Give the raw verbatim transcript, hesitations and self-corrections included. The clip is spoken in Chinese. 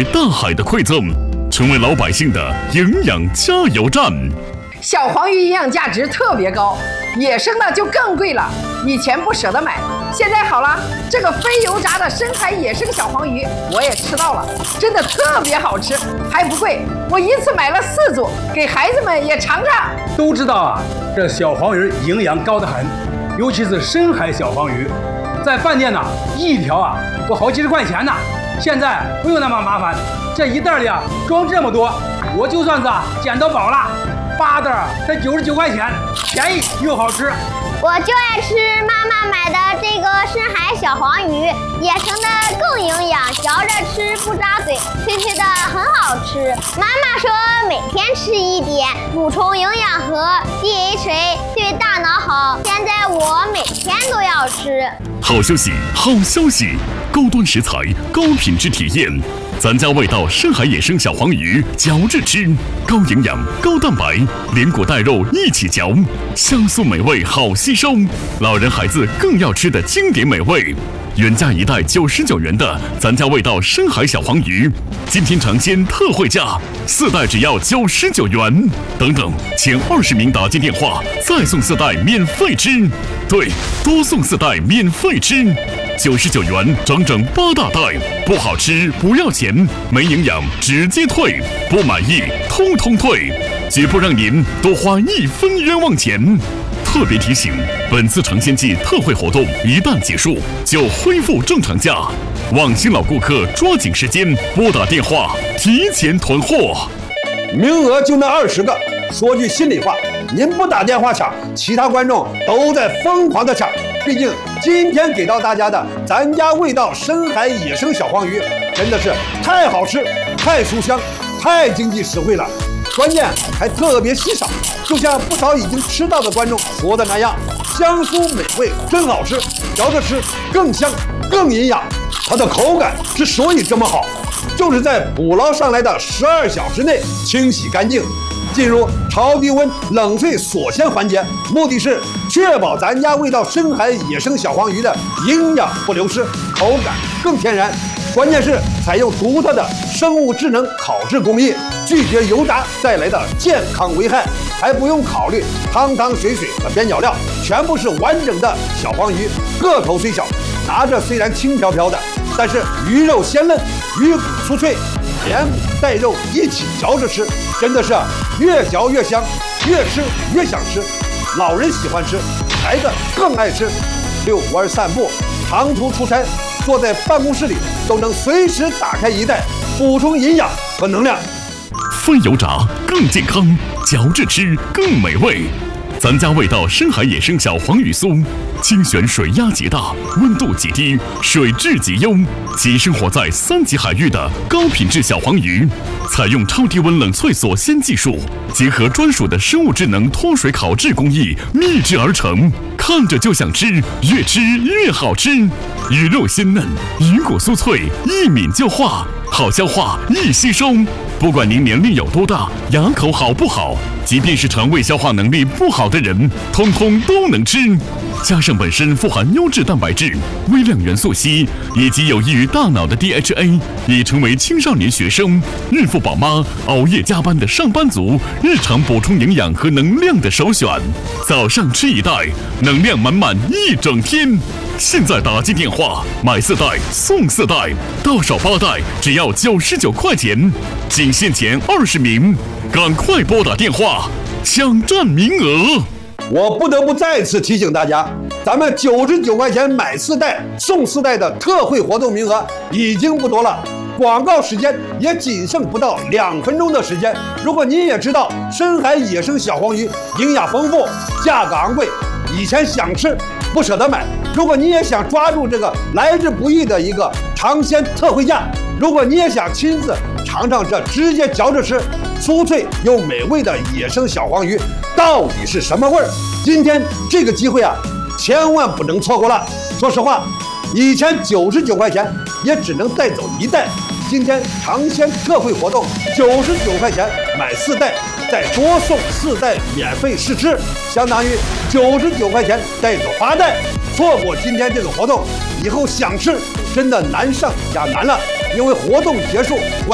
大海的馈赠，成为老百姓的营养加油站。 小黄鱼营养价值特别高，野生的就更贵了。以前不舍得买，现在好了，这个非油炸的深海野生小黄鱼我也吃到了，真的特别好吃，还不贵。我一次买了四组，给孩子们也尝尝。 都知道啊，这小黄鱼营养高得很，尤其是深海小黄鱼，在饭店呢，一条啊都好几十块钱呢。现在不用那么麻烦，这一袋里啊装这么多，我就算是啊捡到宝了。八袋才九十九块钱，便宜又好吃。 我就爱吃妈妈买的这个深海小黄鱼，野生的更营养，嚼着吃不扎嘴，脆脆的很好吃。妈妈说每天吃一点，补充营养和 D H A， 对大脑好。现在我每天都要吃。 好消息，好消息！高端食材，高品质体验。咱家味道深海野生小黄鱼，嚼着吃，高营养、高蛋白，连骨带肉一起嚼，香酥美味，好吸收。老人孩子更要吃的经典美味。原价一袋九十九元的咱家味道深海小黄鱼，今天尝鲜特惠价，四袋只要九十九元。等等，前二十名打进电话，再送四袋免费吃。对，多送四袋免费吃。九十九元，整整八大袋，不好吃不要钱，没营养直接退，不满意通通退，绝不让您多花一分冤枉钱。特别提醒，本次尝鲜季特惠活动一旦结束，就恢复正常价，望新老顾客抓紧时间拨打电话提前囤货。 名额就那二十个，说句心里话，您不打电话抢，其他观众都在疯狂的抢。毕竟今天给到大家的咱家味道深海野生小黄鱼，真的是太好吃、太书香、太经济实惠了，关键还特别稀少。就像不少已经吃到的观众说的那样，香酥美味，真好吃，嚼着吃更香更营养。它的口感之所以这么好，就是在捕捞上来的十二小时内清洗干净，进入超低温冷萃锁鲜环节，目的是确保咱家味道深海野生小黄鱼的营养不流失，口感更天然。关键是采用独特的生物智能烤制工艺，拒绝油炸带来的健康危害，还不用考虑汤汤水水和边角料，全部是完整的小黄鱼，个头虽小，拿着虽然轻飘飘的，但是鱼肉鲜嫩，鱼骨酥脆，连骨带肉一起嚼着吃，真的是越嚼越香，越吃越想吃。老人喜欢吃，孩子更爱吃。遛弯散步，长途出差，坐在办公室里都能随时打开一袋，补充营养和能量。 非油炸更健康，嚼着吃更美味。咱家味道深海野生小黄鱼酥，精选水压极大，温度极低，水质极优，及生活在三级海域的高品质小黄鱼，采用超低温冷萃锁鲜技术，结合专属的生物智能脱水烤制工艺秘制而成，看着就想吃，越吃越好吃。鱼肉鲜嫩，鱼骨酥脆，一抿就化，好消化，易吸收。不管您年龄有多大，牙口好不好，即便是肠胃消化能力不好的人，通通都能吃。加上本身富含优质蛋白质、微量元素硒以及有益于大脑的 D H A， 已成为青少年学生、孕妇宝妈、熬夜加班的上班族日常补充营养和能量的首选。早上吃一袋，能量满满一整天。现在打进电话买四袋送四袋，到手八袋只要九十九块钱，仅限前二十名，赶快拨打电话抢占名额。 我不得不再次提醒大家，咱们九十九块钱买四袋送四袋的特惠活动名额已经不多了，广告时间也仅剩不到两分钟的时间。如果您也知道深海野生小黄鱼营养丰富，价格昂贵，以前想吃不舍得买，如果你也想抓住这个来之不易的一个尝鲜特惠价，如果你也想亲自尝尝这直接嚼着吃酥脆又美味的野生小黄鱼到底是什么味儿，今天这个机会啊，千万不能错过了。说实话，以前九十九块钱也只能带走一袋，今天尝鲜特惠活动，九十九块钱买四袋，再多送四袋免费试吃，相当于九十九块钱带走八袋。错过今天这个活动，以后想吃真的难上加难了，因为活动结束。